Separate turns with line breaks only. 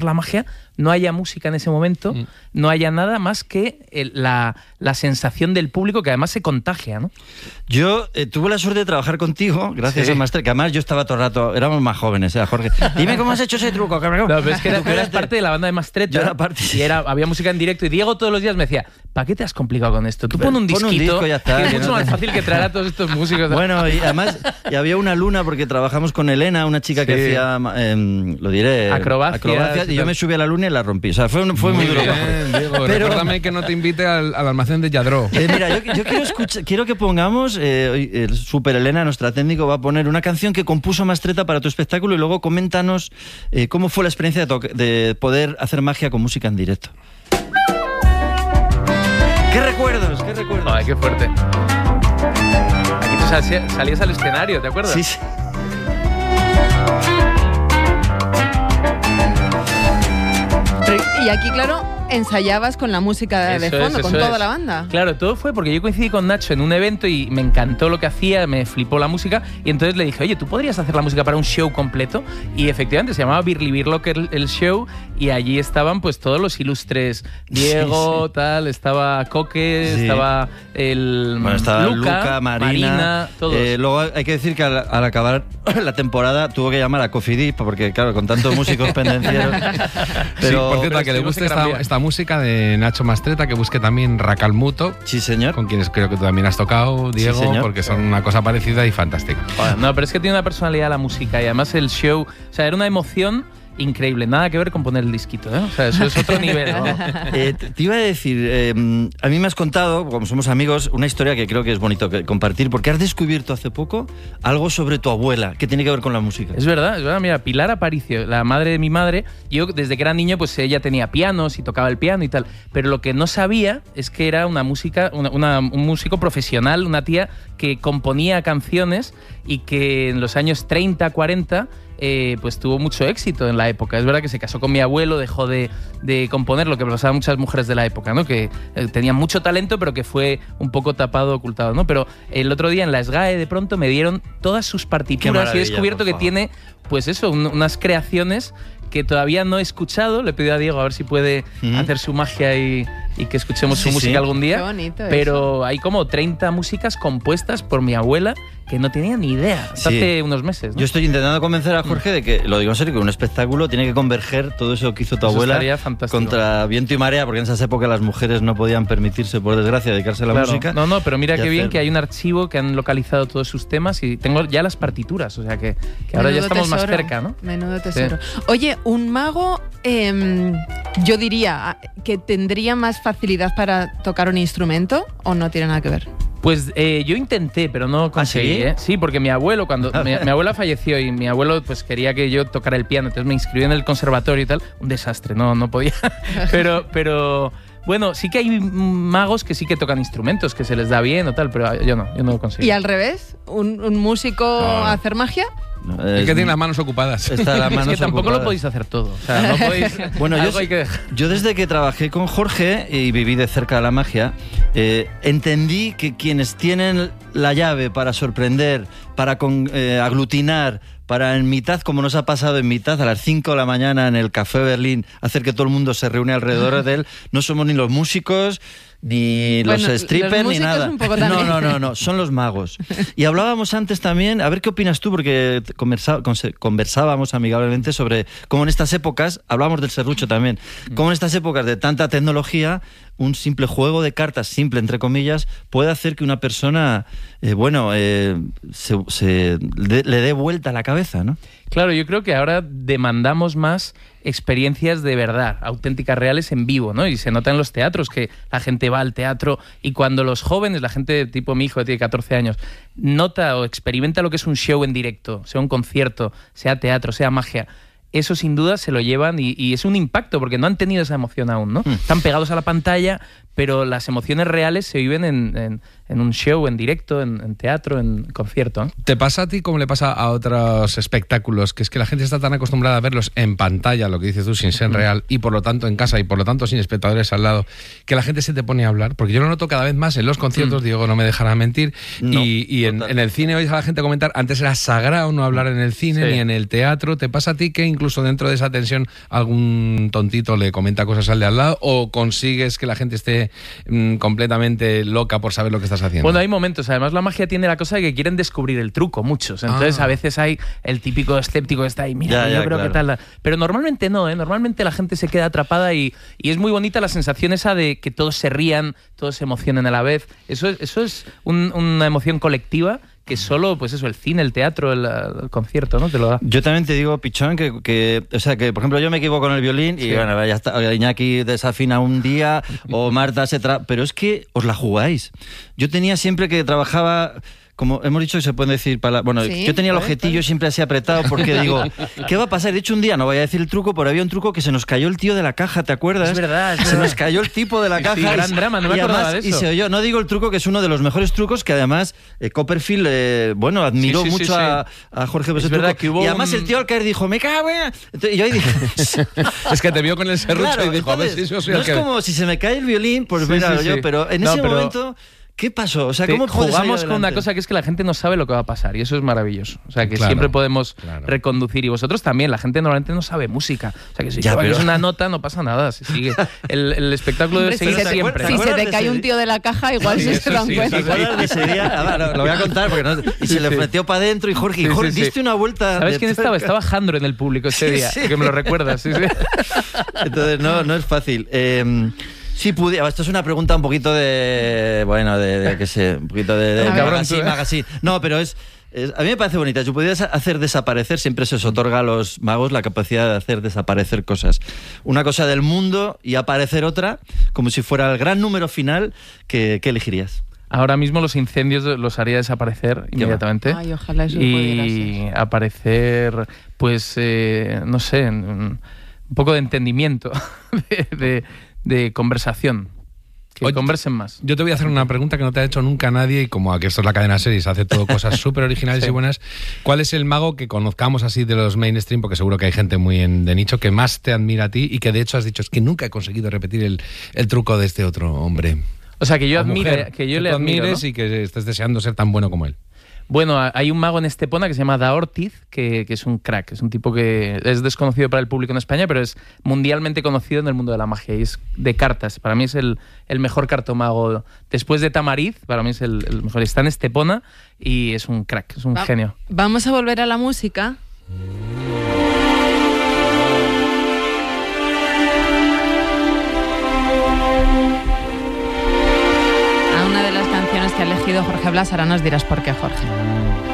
la magia, no haya música en ese momento, no haya nada más que la sensación del público, que además se contagia, ¿no?
Yo tuve la suerte de trabajar contigo, gracias a Mastretta, que además yo estaba todo el rato, éramos más jóvenes, Jorge. Dime cómo has hecho ese truco, cabrón.
No, pero es que eras parte de la banda de Mastretta.
Yo era parte.
Y había música en directo, y Diego todos los días me decía, ¿para qué te has complicado con esto? Tú pon un disquito,
un disco, ya está,
que es mucho más fácil que traer a todos estos músicos.
Bueno, y además y había una luna, porque trabajamos con Elena, una chica que hacía, lo diré, acrobacias, y yo me subí a la luna y la rompí. O sea, fue muy duro.
Diego, pero recuérdame que no te invite al almacén de Yadró.
Mira, yo quiero que pongamos, el Super Elena, nuestra técnico, va a poner una canción que compuso Mastretta para tu espectáculo, y luego coméntanos cómo fue la experiencia de poder hacer magia con música en directo. ¿Qué recuerdos?
Ay, qué fuerte. Aquí tú salías al escenario, ¿te acuerdas?
Sí.
Y aquí, claro, ensayabas con la música de fondo, con toda la banda.
Claro, todo fue porque yo coincidí con Nacho en un evento y me encantó lo que hacía, me flipó la música, y entonces le dije, oye, ¿tú podrías hacer la música para un show completo? Y efectivamente se llamaba Birli Birlock el show, y allí estaban pues todos los ilustres, Diego, tal, estaba Coque, estaba
estaba Luca, Marina,
todos.
Luego hay que decir que al acabar la temporada tuvo que llamar a Coffee Deep, porque claro, con tantos músicos pendencieros.
Pero, por cierto, a que le guste esta música de Nacho Mastretta, que busque también Racalmuto.
Sí, señor.
Con quienes creo que tú también has tocado, Diego, sí, porque son una cosa parecida y fantástica.
No, pero es que tiene una personalidad la música, y además el show, o sea, era una emoción increíble, nada que ver con poner el disquito, ¿eh? O sea, eso es otro nivel, ¿no?
Te iba a decir, a mí me has contado, como somos amigos, una historia que creo que es bonito compartir, porque has descubierto hace poco algo sobre tu abuela que tiene que ver con la música.
Es verdad, mira, Pilar Aparicio, la madre de mi madre, yo desde que era niño, pues ella tenía pianos y tocaba el piano y tal, pero lo que no sabía es que era un músico profesional, una tía que componía canciones y que en los años 30, 40... pues tuvo mucho éxito en la época. Es verdad que se casó con mi abuelo, dejó de componer, lo que pasaba a muchas mujeres de la época, ¿no? Que tenían mucho talento, pero que fue un poco tapado, ocultado, ¿no? Pero el otro día en la SGAE de pronto me dieron todas sus partituras y he descubierto que tiene, pues eso, unas creaciones que todavía no he escuchado. Le pedí a Diego a ver si puede hacer su magia y que escuchemos su música algún día.
Qué bonito
pero
eso.
Hay como 30 músicas compuestas por mi abuela que no tenía ni idea hasta hace unos meses, ¿no?
Yo estoy intentando convencer a Jorge de que, lo digo en serio, que un espectáculo tiene que converger todo eso que hizo tu abuela contra viento y marea, porque en esas épocas las mujeres no podían permitirse, por desgracia, dedicarse a la música.
No, pero mira qué bien que hay un archivo que han localizado todos sus temas y tengo ya las partituras, o sea que ahora ya estamos más cerca, ¿no?
Menudo tesoro. Sí. Oye, un mago, yo diría que tendría más facilidad para tocar un instrumento, ¿o no tiene nada que ver?
Pues yo intenté, pero no conseguí.
¿Ah, sí?
Sí, porque mi abuelo, cuando mi abuela falleció y mi abuelo pues quería que yo tocara el piano, entonces me inscribí en el conservatorio y tal. Un desastre, no podía. Pero bueno, sí que hay magos que sí que tocan instrumentos, que se les da bien o tal, pero yo no lo conseguí.
¿Y al revés? ¿Un músico hacer magia?
No, es que tiene las manos ocupadas.
Está las manos
es que tampoco
ocupadas.
Lo podéis hacer todo. O sea, no podéis.
Bueno,
hay que dejar.
Yo desde que trabajé con Jorge y viví de cerca de la magia, entendí que quienes tienen la llave para sorprender, para aglutinar, para en mitad, como nos ha pasado en mitad, a las 5 de la mañana en el Café Berlín, hacer que todo el mundo se reúne alrededor de él, no somos ni los músicos, ni los strippers, ni nada. No, son los magos. Y hablábamos antes también, a ver qué opinas tú, porque conversábamos amigablemente sobre cómo en estas épocas, hablábamos del serrucho también, cómo en estas épocas de tanta tecnología, un simple juego de cartas, simple entre comillas, puede hacer que una persona, le dé vuelta a la cabeza, ¿no?
Claro, yo creo que ahora demandamos más experiencias de verdad, auténticas, reales, en vivo, ¿no? Y se nota en los teatros que la gente va al teatro y cuando los jóvenes, la gente tipo mi hijo que tiene 14 años, nota o experimenta lo que es un show en directo, sea un concierto, sea teatro, sea magia, eso sin duda se lo llevan y es un impacto porque no han tenido esa emoción aún, ¿no? Están pegados a la pantalla, pero las emociones reales se viven en un show, en directo, en teatro, en concierto.
¿Te pasa a ti como le pasa a otros espectáculos? Que es que la gente está tan acostumbrada a verlos en pantalla, lo que dices tú, sin ser real, y por lo tanto en casa, y por lo tanto sin espectadores al lado, que la gente se te pone a hablar. Porque yo lo noto cada vez más en los conciertos, Diego no me dejará mentir, y en el cine oyes a la gente comentar, antes era sagrado no hablar en el cine ni en el teatro. ¿Te pasa a ti que incluso dentro de esa tensión algún tontito le comenta cosas al de al lado, o consigues que la gente esté completamente loca por saber lo que estás haciendo?
Bueno, hay momentos. Además, la magia tiene la cosa de que quieren descubrir el truco, muchos. Entonces, a veces hay el típico escéptico que está ahí, mira, yo creo que tal. Pero normalmente no, ¿eh? Normalmente la gente se queda atrapada y es muy bonita la sensación esa de que todos se rían, todos se emocionen a la vez. Eso es una emoción colectiva que solo, pues eso, el cine, el teatro, el concierto, ¿no? Te lo da.
Yo también te digo, Pichón, que por ejemplo, yo me equivoco con el violín y bueno, ya está, Iñaki desafina un día o Marta pero es que os la jugáis. Yo tenía siempre que trabajaba... Como hemos dicho, se pueden decir palabras. Bueno, yo tenía el objetillo siempre así apretado porque digo, ¿qué va a pasar? De hecho, un día, no voy a decir el truco, pero había un truco que se nos cayó el tío de la caja, ¿te acuerdas?
Es verdad.
Se nos cayó el tipo de la caja.
Sí, gran drama, no me acordaba de eso.
Y se oyó, no digo el truco, que es uno de los mejores trucos, que además Copperfield, admiró mucho a Jorge.
Es verdad que hubo
y además el tío al caer dijo, me cago en... Entonces, yo ahí dije...
Es que te vio con el serrucho y dijo,
entonces,
a ver si eso soy
no
el
es
que...
como si se me cae el violín, pues mira, yo, pero en ese momento... ¿Qué pasó? O sea, ¿cómo
jugamos con una cosa que es que la gente no sabe lo que va a pasar y eso es maravilloso. O sea, que siempre podemos reconducir y vosotros también. La gente normalmente no sabe música. O sea, que si es una nota no pasa nada. Se sigue. El espectáculo debe seguir siempre.
Si se te cae un tío de la caja, igual se dan cuenta.
Lo voy a contar porque y se le metió para adentro y Jorge, diste una vuelta.
¿Sabes quién estaba? Estaba Jandro en el público ese día, que me lo recuerdas.
Entonces no es fácil. Sí, esto es una pregunta un poquito de... Bueno, qué sé, un poquito de magazine. No, pero a mí me parece bonita. Si pudieras hacer desaparecer, siempre se os otorga a los magos la capacidad de hacer desaparecer cosas. Una cosa del mundo y aparecer otra, como si fuera el gran número final, ¿qué elegirías?
Ahora mismo los incendios los haría desaparecer inmediatamente.
Ay, ojalá eso pudiera ser.
Y aparecer, pues, no sé, un poco de entendimiento, de conversación. Que conversen más.
Yo te voy a hacer una pregunta que no te ha hecho nunca nadie, y como aquí esto es la cadena series, hace todo cosas súper originales y buenas. ¿Cuál es el mago que conozcamos así de los mainstream, porque seguro que hay gente muy de nicho, que más te admira a ti y que de hecho has dicho, es que nunca he conseguido repetir el truco de este otro hombre?
O sea, que yo admire, que yo le admires,
¿no? Y que estés deseando ser tan bueno como él.
Bueno, hay un mago en Estepona que se llama Da Ortiz, que es un crack. Es un tipo que es desconocido para el público en España, pero es mundialmente conocido en el mundo de la magia. Y es de cartas. Para mí es el mejor cartomago. Después de Tamariz, para mí es el mejor. Está en Estepona y es un crack, es un genio.
Vamos a volver a la música. A una de las canciones que ha elegido Jorge Blas. Ahora nos dirás por qué, Jorge.